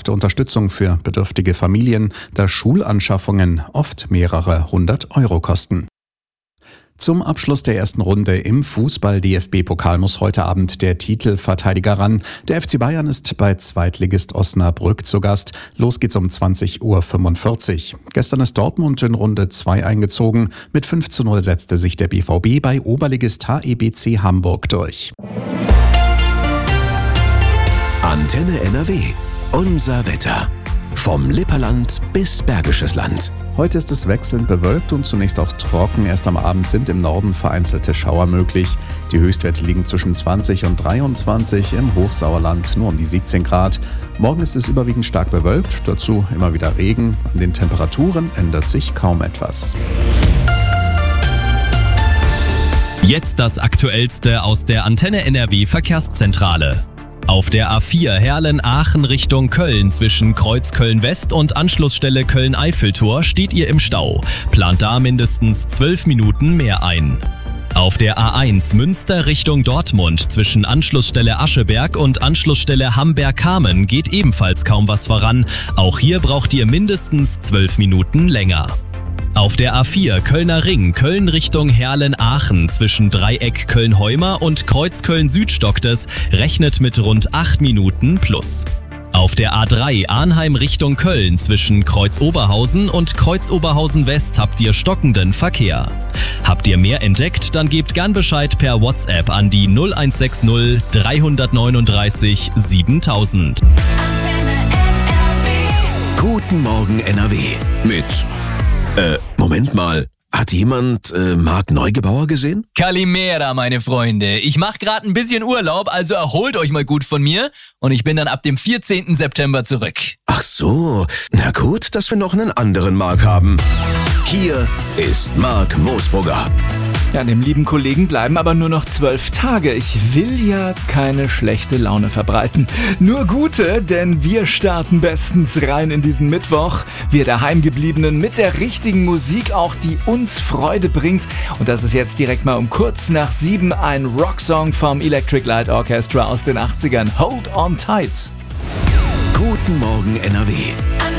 beantragte Unterstützung für bedürftige Familien, da Schulanschaffungen oft mehrere 100 € kosten. Zum Abschluss der ersten Runde im Fußball-DFB-Pokal muss heute Abend der Titelverteidiger ran. Der FC Bayern ist bei Zweitligist Osnabrück zu Gast. Los geht's um 20:45 Uhr. Gestern ist Dortmund in Runde 2 eingezogen. Mit 5:0 setzte sich der BVB bei Oberligist HEBC Hamburg durch. Antenne NRW. Unser Wetter. Vom Lipperland bis Bergisches Land. Heute ist es wechselnd bewölkt und zunächst auch trocken. Erst am Abend sind im Norden vereinzelte Schauer möglich. Die Höchstwerte liegen zwischen 20 und 23, im Hochsauerland nur um die 17 Grad. Morgen ist es überwiegend stark bewölkt, dazu immer wieder Regen. An den Temperaturen ändert sich kaum etwas. Jetzt das Aktuellste aus der Antenne NRW Verkehrszentrale. Auf der A4 Herlen-Aachen Richtung Köln zwischen Kreuz Köln-West und Anschlussstelle Köln-Eiffeltor steht ihr im Stau. Plant da mindestens 12 Minuten mehr ein. Auf der A1 Münster Richtung Dortmund zwischen Anschlussstelle Ascheberg und Anschlussstelle Hamberg-Kamen geht ebenfalls kaum was voran. Auch hier braucht ihr mindestens 12 Minuten länger. Auf der A4 Kölner Ring, Köln Richtung Herlen-Aachen zwischen Dreieck Köln-Heumer und Kreuz Köln-Süd stockt es, rechnet mit rund 8 Minuten plus. Auf der A3 Arnheim Richtung Köln zwischen Kreuz Oberhausen und Kreuz Oberhausen West habt ihr stockenden Verkehr. Habt ihr mehr entdeckt, dann gebt gern Bescheid per WhatsApp an die 0160 339 7000. Guten Morgen NRW mit Moment mal, hat jemand Marc Neugebauer gesehen? Kalimera, meine Freunde. Ich mach gerade ein bisschen Urlaub, also erholt euch mal gut von mir und ich bin dann ab dem 14. September zurück. Ach so, na gut, dass wir noch einen anderen Marc haben. Hier ist Marc Moosbrugger. Ja, dem lieben Kollegen bleiben aber nur noch 12 Tage. Ich will ja keine schlechte Laune verbreiten. Nur gute, denn wir starten bestens rein in diesen Mittwoch. Wir Daheimgebliebenen mit der richtigen Musik auch, die uns Freude bringt. Und das ist jetzt direkt mal um kurz nach 7 ein Rocksong vom Electric Light Orchestra aus den 80ern. Hold on tight. Guten Morgen NRW